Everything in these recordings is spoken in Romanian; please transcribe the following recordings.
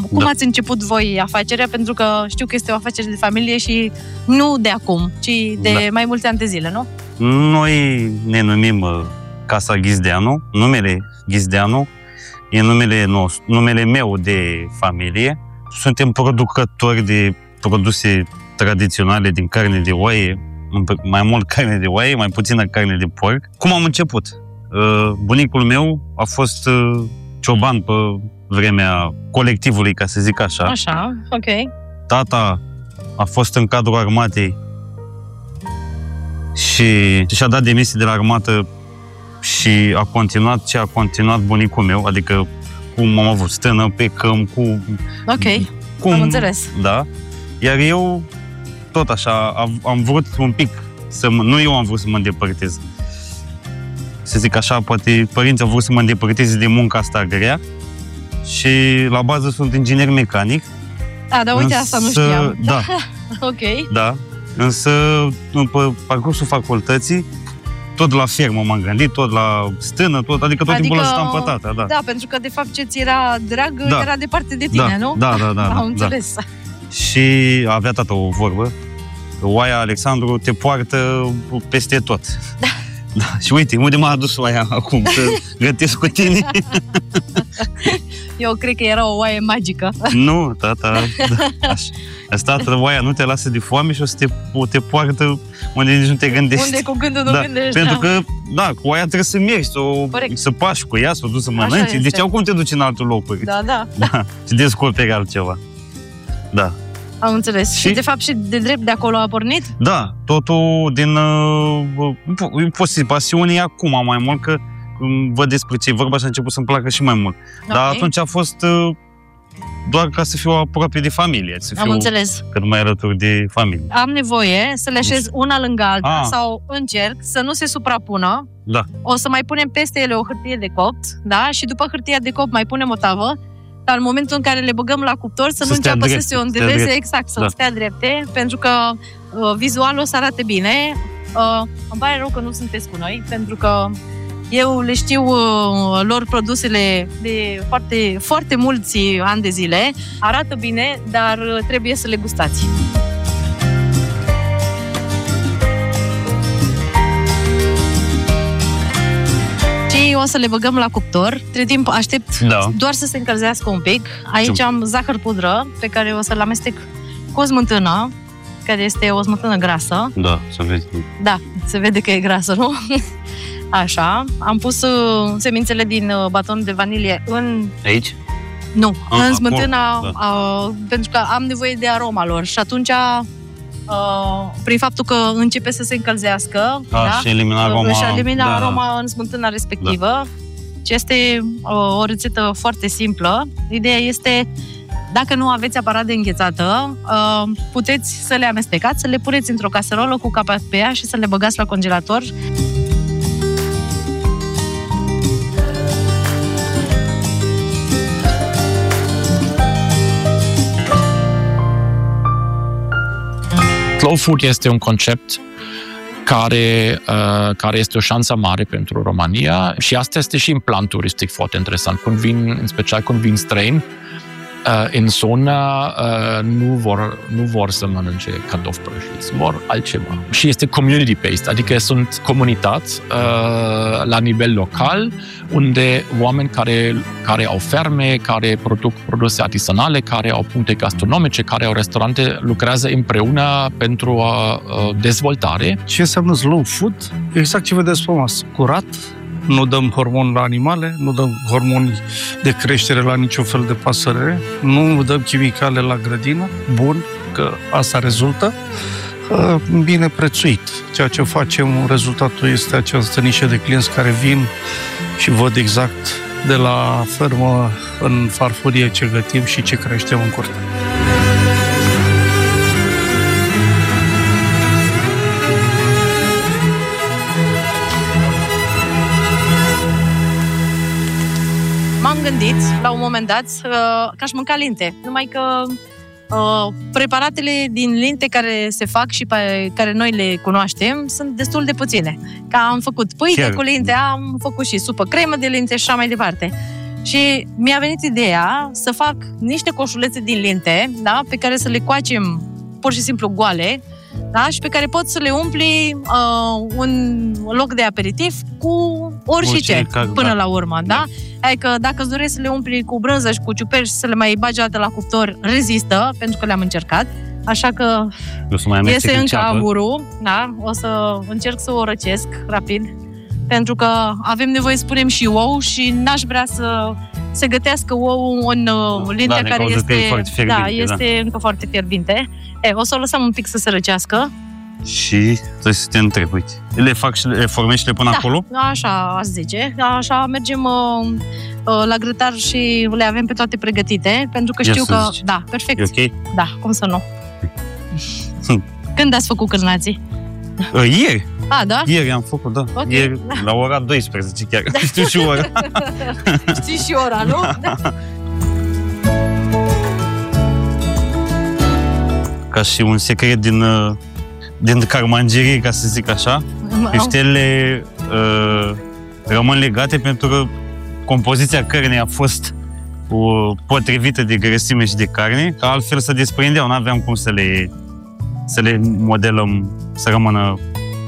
Cum ați început voi afacerea? Pentru că știu că este o afacere de familie și nu de acum, ci de mai multe ani de zile, nu? Noi ne numim Casa Ghizdeanu, numele Ghizdeanu e numele meu de familie. Suntem producători de produse tradiționale din carne de oaie, mai mult carne de oaie, mai puțină carne de porc. Cum am început? Bunicul meu a fost cioban pe vremea colectivului, ca să zic așa. Așa, ok. Tata a fost în cadrul armatei și și-a dat demisia de la armată și a continuat ce a continuat bunicul meu, adică cum am avut stână pe câmp, cu... Ok, am înțeles. Da. Iar eu, tot așa, am vrut un pic nu eu am vrut să mă îndepărtez. Să zic așa, poate părinții au vrut să mă îndepărteze de munca asta grea și la bază sunt inginer mecanic. Dar uite, asta nu știam. Da. Ok. Da. Însă, după parcursul facultății, tot la fermă m-am gândit, tot la stână, adică tot timpul ajutam pe tata. Da. Da, pentru că de fapt ce ți era drag era departe de tine, nu? Da. Am înțeles. Și avea tata o vorbă, oaia Alexandru te poartă peste tot. Da. Și uite, unde m-a adus oaia acum, să gătesc cu tine? Eu cred că era o oaie magică. Nu, tata, asta oaia nu te lasă de foame și o te poartă unde nici nu te gândești. Unde cu gândul nu gândești. Pentru că, cu oaia trebuie să mergi, să pași cu ea, să o duci să mănânci. Deci cum te duci în alte locuri? Da. Și descoperi altceva. Da. Am înțeles. Și de fapt și de drept de acolo a pornit? Da, totul din pasiunea acum mai mult, că văd despre ce e vorba și a început să-mi placă și mai mult. Okay. Dar atunci a fost doar ca să fiu aproape de familie. Să fiu cât mai alături de familie. Am nevoie să le așez una lângă alta sau încerc să nu se suprapună. Da. O să mai punem peste ele o hârtie de copt, da? Și după hârtia de copt mai punem o tavă. Dar în momentul în care le băgăm la cuptor să nu înceapă să se ondeleze, exact, să stea drepte, pentru că vizual o să arate bine. Îmi pare rău că nu sunteți cu noi, pentru că eu le știu lor produsele de foarte, foarte mulți ani de zile. Arată bine, dar trebuie să le gustați. O să le băgăm la cuptor. Între timp aștept doar să se încălzească un pic. Aici am zahăr pudră pe care o să-l amestec cu o smântână, care este o smântână grasă. Da, se vede. Da, se vede că e grasă, nu? Așa. Am pus semințele din baton de vanilie în... Aici? Nu, în smântâna, pentru că am nevoie de aroma lor și atunci... prin faptul că începe să se încălzească și elimina aroma în smântâna respectivă. Ce este o rețetă foarte simplă. Ideea este, dacă nu aveți aparat de înghețată, puteți să le amestecați, să le puneți într-o caserolă cu capac pe ea și să le băgați la congelator. Slow food este un concept care este o șansă mare pentru România și asta este și în plan turistic foarte interesant. În special când vin străini, în zona nu vor să mănânce cartofi prăjiți, vor altceva. Și este community-based, adică sunt comunități la nivel local, unde oameni care au ferme, care produc produse artisanale, care au puncte gastronomice, care au restaurante, lucrează împreună pentru dezvoltare. Ce înseamnă slow food? Exact ce vedeți pe masă. Curat, nu dăm hormoni la animale, nu dăm hormoni de creștere la niciun fel de pasăre, nu dăm chimicale la grădină, bun, că asta rezultă, bine prețuit. Ceea ce facem, rezultatul este această nișă de clienți care vin și văd exact de la fermă în farfurie ce gătim și ce creștem în curte. M-am gândit, la un moment dat, că aș mânca linte. Numai că preparatele din linte care se fac și pe care noi le cunoaștem sunt destul de puține. Că am făcut pâine cu linte, am făcut și supă cremă de linte și așa mai departe. Și mi-a venit ideea să fac niște coșulețe din linte, da? Pe care să le coacem pur și simplu goale, da? Și pe care poți să le umpli un loc de aperitiv cu orice până la urmă, da? Adică dacă îți dorești să le umpli cu brânză și cu ciuperci și să le mai bagi dată la cuptor, rezistă, pentru că le-am încercat. Așa că este încă amurul, da? O să încerc să o răcesc rapid, pentru că avem nevoie să punem și ou și n-aș vrea să se gătească ou în lintea care este încă foarte fierbinte. O să o lăsăm un pic să se răcească. Și trebuie să te întreb, uite, le fac și le formezi și le pun acolo? Așa aș zice. Așa mergem la grătar și le avem pe toate pregătite, pentru că știu că... Zice. Da, perfect. E ok? Da, cum să nu. Când ați făcut cârnații? Ieri. Da? Ieri am făcut, da. Okay. Ieri, la ora 12 chiar. Da. Știu și ora. Știi și ora, nu? Da. Ca și un secret din carmangerie, ca să zic așa, peștelele rămân legate pentru că compoziția cărnii a fost potrivită de grăsime și de carne, că altfel se desprindeau, n-aveam cum să le modelăm să rămână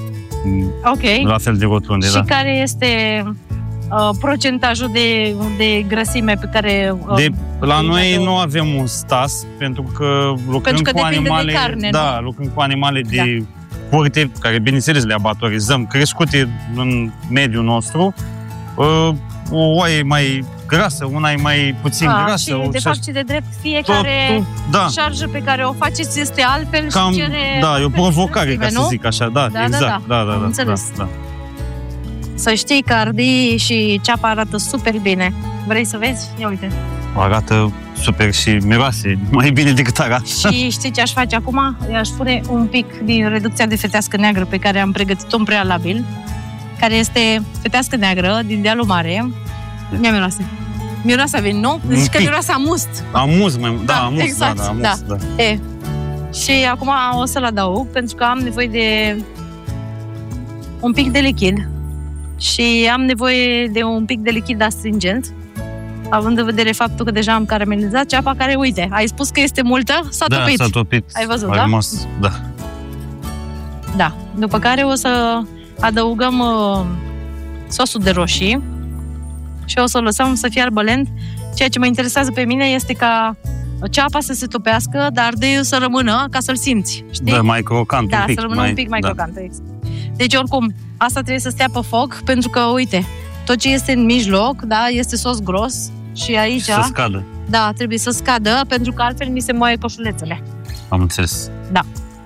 la fel de rotunde. Și care este procentajul de grăsime pe care... La noi nu avem un stas, pentru că lucrăm cu animale... De carne, lucrăm cu animale de curte, care, bineînțeles, le abatorizăm, crescute în mediul nostru. O oaie mai grasă, una e mai puțin grasă. Și de fapt și de drept fiecare șarjă pe care o faceți este altfel și cere... Da, e o provocare, ca să zic așa. Da, exact. Da. Înțeles. Da. Să știi că ardei și ceapa arată super bine. Vrei să vezi? Ia uite. Arată super și miroase mai bine decât arată. Și știi ce aș face acum? I-aș pune un pic din reducția de fetească neagră pe care am pregătit-o în prealabil, care este fetească neagră din dealul mare. Ia miroase. Miroase a venit, nu? Zici că miroase amust. Amust, amust. Exact, da. Și acum o să-l adaug, pentru că am nevoie de un pic de lichid. Și am nevoie de un pic de lichid astringent, având în vedere faptul că deja am caramelizat ceapa care, uite, ai spus că este multă, s-a topit. Da, s-a topit. Ai văzut, da? Da. După care o să adăugăm sosul de roșii și o să o lăsăm să fiarbă lent. Ceea ce mă interesează pe mine este ca ceapa să se topească, dar ardeiul să rămână ca să-l simți, știi? Da, mai crocant un pic. Să rămână un pic mai crocant. Deci, oricum, asta trebuie să stea pe foc, pentru că, uite, tot ce este în mijloc, da, este sos gros și aici... Să scadă. Da, trebuie să scadă, pentru că altfel mi se moaie coșulețele. Am înțeles. Da.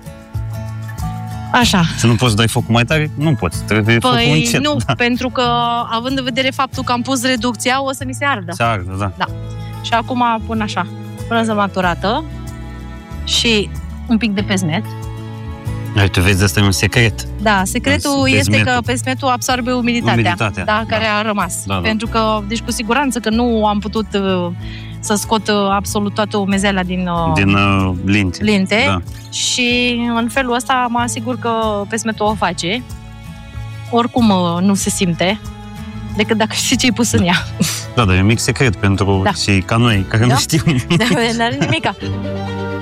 Așa. Să nu poți să dai focul mai tare? Nu poți, trebuie focul încet. Nu, pentru că, având în vedere faptul că am pus reducția, o să mi se ardă. Se ardă, da. Și acum pun așa, brânză maturată și un pic de pesmet. Uite, vezi, asta e un secret. Da, secretul este că pesmetul absorbe umiditatea care a rămas. Da. Pentru că, deci cu siguranță că nu am putut să scot absolut toată umezeala din linte. Da. Și în felul ăsta mă asigur că pesmetul o face. Oricum nu se simte, decât dacă știi ce-i pus în ea. Da, dar e un mic secret pentru cei ca noi, care nu știm. Da, n-are nimica.